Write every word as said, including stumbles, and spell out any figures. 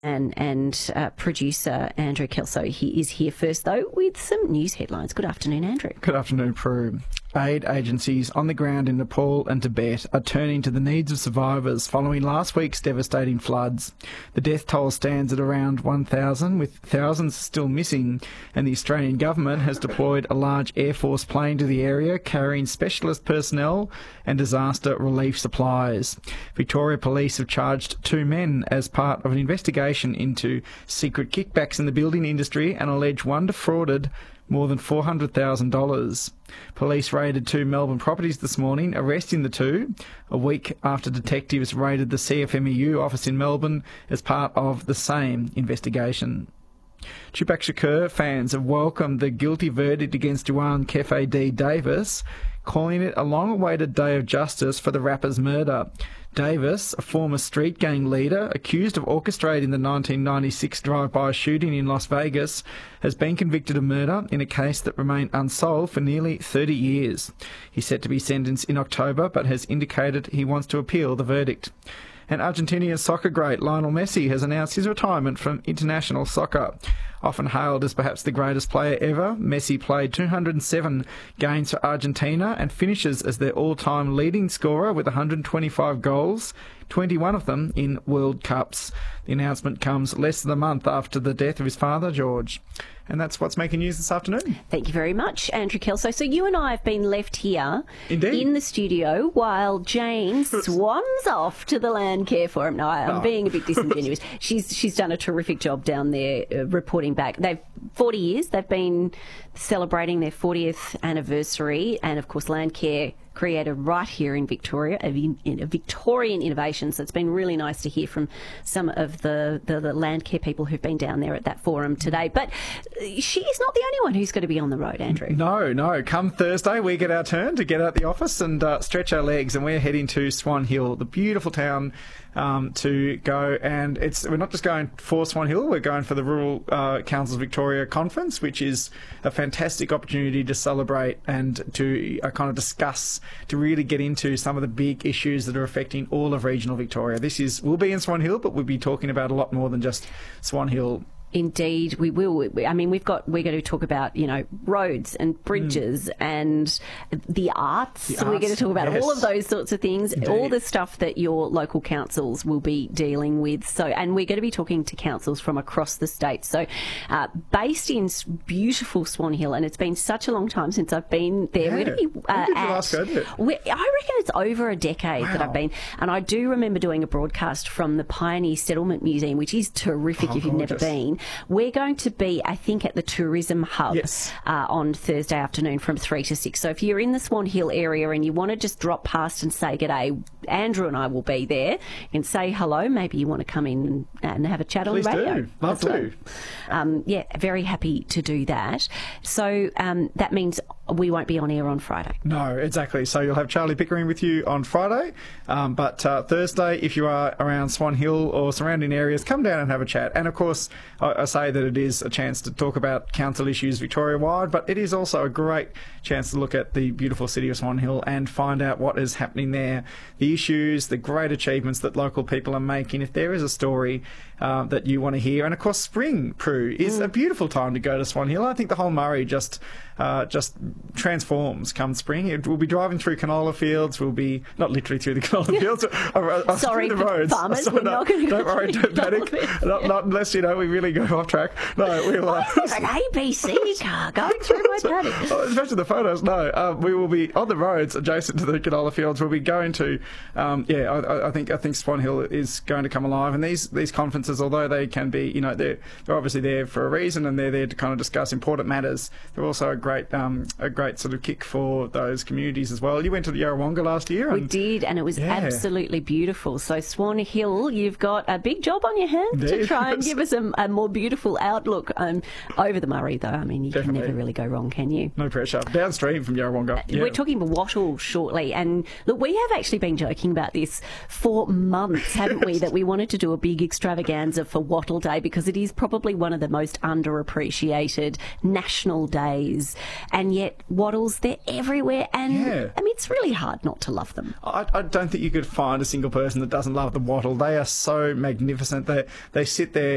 And, and uh, producer Andrew Kelso, he is here first, though, with some news headlines. Good afternoon, Andrew. Good afternoon, Prue. Aid agencies on the ground in Nepal and Tibet are turning to the needs of survivors following last week's devastating floods. The death toll stands at around one thousand, with thousands still missing, and the Australian government has deployed a large Air Force plane to the area carrying specialist personnel and disaster relief supplies. Victoria Police have charged two men as part of an investigation into secret kickbacks in the building industry and allege one defrauded more than four hundred thousand dollars. Police raided two Melbourne properties this morning, arresting the two, a week after detectives raided the C F M E U office in Melbourne as part of the same investigation. Tupac Shakur fans have welcomed the guilty verdict against Juan Kefe D. Davis, calling it a long-awaited day of justice for the rapper's murder. Davis, a former street gang leader accused of orchestrating the nineteen ninety-six drive-by shooting in Las Vegas, has been convicted of murder in a case that remained unsolved for nearly thirty years. He's set to be sentenced in October, but has indicated he wants to appeal the verdict. And Argentinian soccer great Lionel Messi has announced his retirement from international soccer. Often hailed as perhaps the greatest player ever, Messi played two hundred seven games for Argentina and finishes as their all-time leading scorer with one hundred twenty-five goals, twenty-one of them in World Cups. The announcement comes less than a month after the death of his father, George. And that's what's making news this afternoon. Thank you very much, Andrew Kelso. So you and I have been left here Indeed. in the studio while Jane swans off to the Landcare Forum. No, I'm Oh. being a bit disingenuous. she's she's done a terrific job down there uh, reporting back. They've forty years. They've been celebrating their fortieth anniversary, and of course, Landcare created right here in Victoria, a, a Victorian innovation. So it's been really nice to hear from some of the, the, the Landcare people who've been down there at that forum today. But she is not the only one who's going to be on the road, Andrew. No, no. Come Thursday, we get our turn to get out the office and uh, stretch our legs, and we're heading to Swan Hill, the beautiful town, um, to go. And it's we're not just going for Swan Hill, we're going for the Rural uh, Councils Victoria Conference, which is a fantastic opportunity to celebrate and to uh, kind of discuss, to really get into some of the big issues that are affecting all of regional Victoria. This is, we'll be in Swan Hill, but we'll be talking about a lot more than just Swan Hill. Indeed, we will. I mean, we've got, we're going to talk about, you know, roads and bridges mm. and the arts. The so we're arts, going to talk about yes. all of those sorts of things, Indeed. all the stuff that your local councils will be dealing with. So, and we're going to be talking to councils from across the state. So, uh, based in beautiful Swan Hill, and it's been such a long time since I've been there. Yeah. We're going to be uh, when did you at, last go to it? I reckon it's over a decade Wow. that I've been, and I do remember doing a broadcast from the Pioneer Settlement Museum, which is terrific Oh, if you've never gorgeous. been. We're going to to be, I think, at the Tourism Hub Yes. uh, on Thursday afternoon from three to six. So if you're in the Swan Hill area and you want to just drop past and say g'day, Andrew and I will be there and say hello. Maybe you want to come in and, and have a chat Please on the radio. do. Love as well. to. Um, yeah, very happy to do that. So um, that means we won't be on air on Friday. No, exactly. So you'll have Charlie Pickering with you on Friday, um, but uh, Thursday, if you are around Swan Hill or surrounding areas, come down and have a chat. And of course, I, I say that it is a chance to talk about council issues Victoria-wide, but it is also a great chance to look at the beautiful city of Swan Hill and find out what is happening there, the issues, the great achievements that local people are making. If there is a story uh, that you want to hear, and of course, spring, Prue, is mm. a beautiful time to go to Swan Hill. I think the whole Murray just uh, just transforms come spring. It, we'll be driving through canola fields. We'll be not literally through the canola fields. uh, uh, Sorry, through the roads. farmers, So, we're no, not going to go don't worry, through don't the panic. Not, not unless you know we really go off track. No, we'll. Uh, There's an A B C car going through my paddock. Oh, especially the photos. No, uh, we will be on the roads adjacent to the canola fields. We'll be going to. Um, yeah, I, I think I think Swan Hill is going to come alive, and these these conferences, although they can be, you know, they're they're obviously there for a reason, and they're there to kind of discuss important matters. They're also a great um, a great sort of kick for those communities as well. You went to the Yarrawonga last year. We and, did, and it was yeah. absolutely beautiful. So Swan Hill, you've got a big job on your hands to Indeed. try and give us a, a more beautiful outlook um, over the Murray, though. I mean, you Definitely. can never really go wrong, can you? No pressure. Downstream from Yarrawonga. Yeah. We're talking about Wattle shortly, and look, we have actually been joking about this for months, haven't we, that we wanted to do a big extravaganza for Wattle Day because it is probably one of the most underappreciated national days, and yet Wattles, they're everywhere, and Yeah. I mean, it's really hard not to love them. I, I don't think you could find a single person that doesn't love the wattle. They are so magnificent. They they sit there